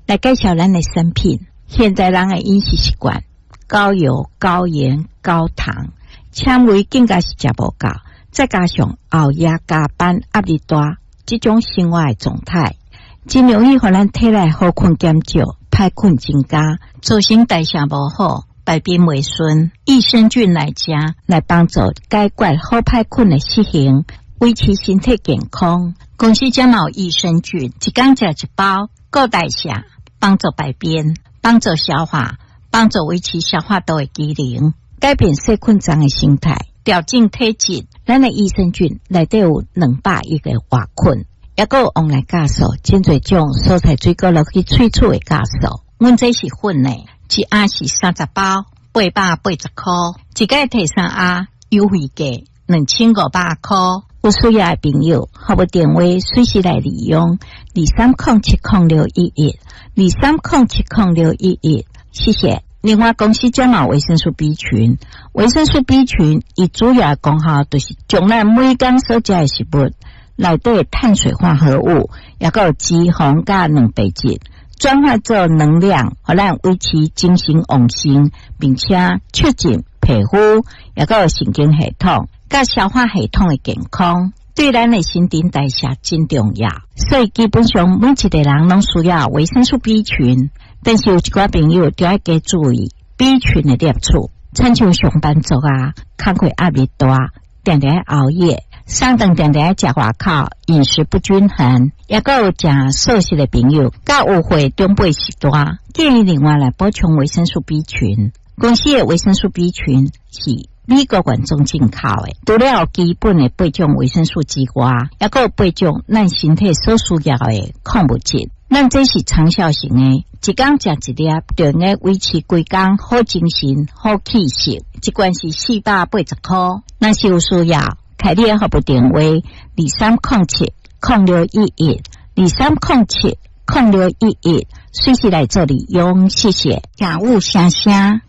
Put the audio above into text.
来介绍咱的产品。现在人的饮食习惯高油、高盐、高糖，纤维更加是食无够，再加上熬夜、加班、压力大，这种生活的状态，真容易互咱体内好菌减少，歹菌增加，造成代谢无好，排便袂顺。益生菌来食，来帮助解决好歹菌的习性，维持身体健康。公司家有益生菌，一天食一包，够代谢，帮助排便，帮助消化，帮助维持消化道的机能，改变细菌脏的形态，调整体质。咱的益生菌内底有200亿个活菌，也有往来酵素，真侪种蔬菜水果落去萃取的酵素。阮这是粉的，一盒是30包，880块，一个摕3盒，优惠价2500块。有需要的朋友，可不电话随时来利用23070611，23070611，谢谢。另外，公司将有维生素 B 群，维生素 B 群伊主要的功效就是将咱每天所食的食物内底的碳水化合物，也有脂肪加蛋白质，转化做能量，互咱维持精神旺盛，并且促进皮肤，也有神经系统。甲消化系统的健康，对咱的新陈代谢真重要，所以基本上每一个人拢需要维生素 B 群。但是有一寡朋友就要加注意 B 群的摄取，亲像上班族啊，工作压力大，常常熬夜，上顿常常食外口，饮食不均衡，也有食素食的朋友，甲有会中背时段，建议另外来补充维生素 B 群。公司的维生素 B 群是美国原装进口的，除了有基本的8种维生素之外，也有8种咱身体所需要的矿物质。咱这是长效型的，一天食一粒，就能够维持规工好精神、好气色。一罐是480块。若是有需要，开你的服务电话23070611，23070611，随时来做利用，谢谢。家务声声。